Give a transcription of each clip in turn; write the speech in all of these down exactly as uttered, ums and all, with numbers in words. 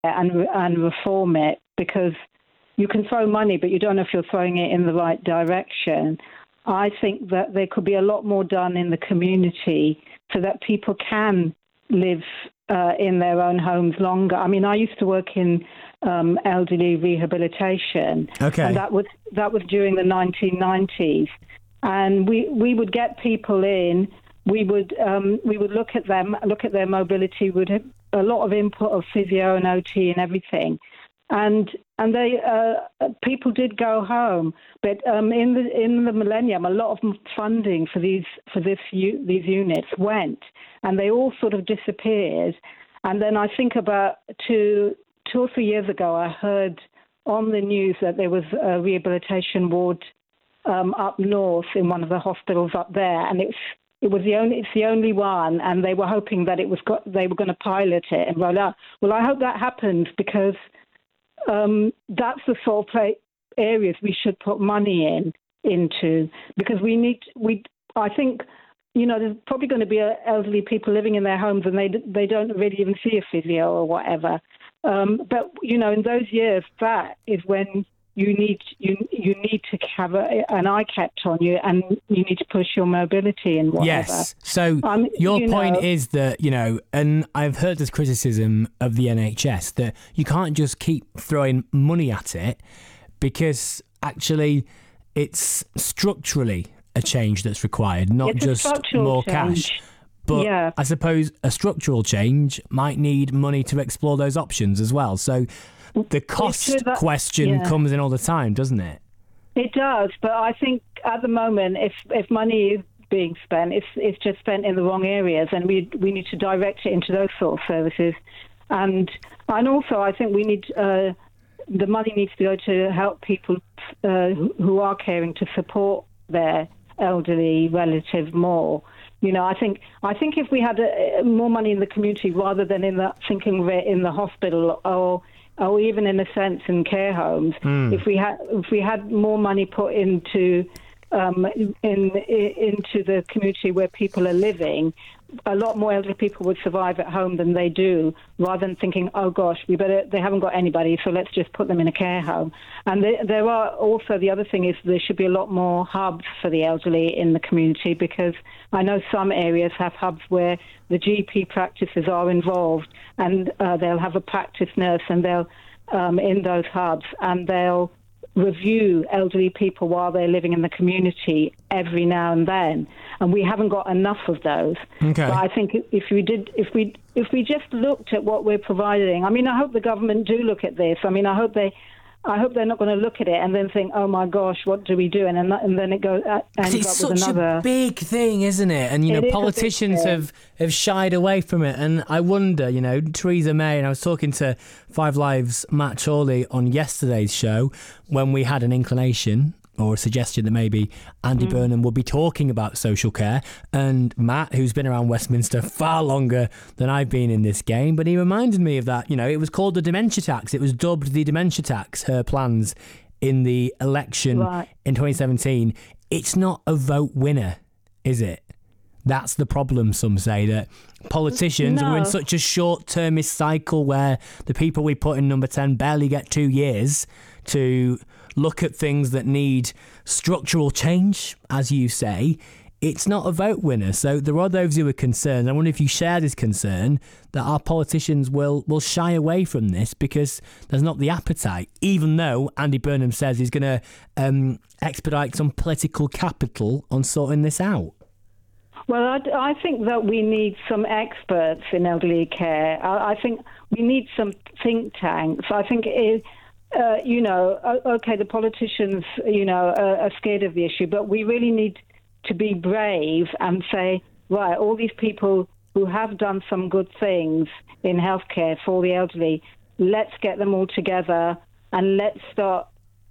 and and reform it, because you can throw money, but you don't know if you're throwing it in the right direction. I think that there could be a lot more done in the community so that people can live uh, in their own homes longer. I mean, I used to work in um, elderly rehabilitation, okay. and that was that was during the nineteen nineties, and we we would get people in. We would um, we would look at them, look at their mobility. Would have a lot of input of physio and O T and everything, and and they uh, people did go home. But um, in the in the millennium, a lot of funding for these for this these units went, and they all sort of disappeared. And then I think about two two or three years ago, I heard on the news that there was a rehabilitation ward um, up north in one of the hospitals up there, and it's It was the only. It's the only one, and they were hoping that it was. Got, they were going to pilot it and roll out. Well, I hope that happens, because um, that's the sort of play, areas we should put money in into, because we need. We. I think, you know, there's probably going to be elderly people living in their homes, and they they don't really even see a physio or whatever. Um, but you know, in those years, that is when. You need you you need to have a, an eye kept on you, and you need to push your mobility and whatever. Yes. So um, your you point know, is that, you know, and I've heard this criticism of the N H S, that you can't just keep throwing money at it, because actually it's structurally a change that's required, not it's just more change. cash. But yeah. I suppose a structural change might need money to explore those options as well. So the cost that, question yeah. comes in all the time, doesn't it? It does, but I think at the moment, if if money is being spent, it's it's just spent in the wrong areas, and we we need to direct it into those sort of services. And and also, I think we need uh, the money needs to go to help people uh, who are caring, to support their elderly relative more. You know, I think I think if we had uh, more money in the community rather than in the thinking of it in the hospital, or or even in a sense in care homes, mm. if we had if we had more money put into um, in, in into the community where people are living, a lot more elderly people would survive at home than they do, rather than thinking, oh gosh, we better, they haven't got anybody, so let's just put them in a care home. And there, there are also, the other thing is there should be a lot more hubs for the elderly in the community, because I know some areas have hubs where the G P practices are involved, and uh, they'll have a practice nurse, and they'll um, in those hubs, and they'll review elderly people while they're living in the community every now and then, and we haven't got enough of those. Okay. But I think if we did, if we if we just looked at what we're providing, I mean, I hope the government do look at this. I mean, I hope they. I hope they're not going to look at it and then think, "Oh my gosh, what do we do?" And then, and then it goes uh, ends it's up with such another a big thing, isn't it? And you know, it politicians have, have shied away from it. And I wonder, you know, Theresa May. And I was talking to Five Live's Matt Chorley on yesterday's show when we had an inclination or a suggestion that maybe Andy mm. Burnham would be talking about social care. And Matt, who's been around Westminster far longer than I've been in this game, but he reminded me of that. You know, it was called the dementia tax. It was dubbed the dementia tax, her plans in the election right. in twenty seventeen. It's not a vote winner, is it? That's the problem, some say, that politicians no. are in such a short-termist cycle where the people we put in number ten barely get two years to look at things that need structural change, as you say. It's not a vote winner. So there are those who are concerned. I wonder if you share this concern that our politicians will, will shy away from this because there's not the appetite, even though Andy Burnham says he's going to um, expedite some political capital on sorting this out. Well, I, I think that we need some experts in elderly care. I, I think we need some think tanks. I think, it, uh, you know, okay, the politicians, you know, are, are scared of the issue, but we really need to be brave and say, right, all these people who have done some good things in healthcare for the elderly, let's get them all together and let's start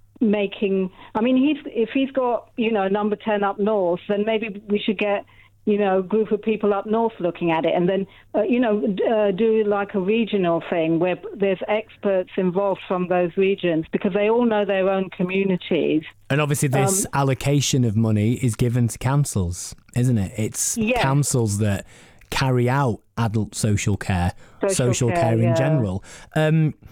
making. I mean, he's if he's got, you know, number ten up north, then maybe we should get, you know, a group of people up north looking at it, and then, uh, you know, uh, do like a regional thing where there's experts involved from those regions, because they all know their own communities. And obviously this um, allocation of money is given to councils, isn't it? It's yeah. councils that carry out adult social care, social, Social care, care, in yeah. general. Um,